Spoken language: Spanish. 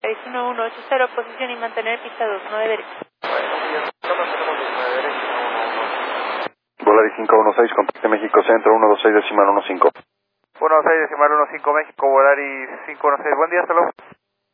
6180, posición y mantener pista 29 derecha. Volaris 516, contacte México Centro, 126 decimal 15. 16 decimal 15 México, Volaris 516, buen día, hasta luego.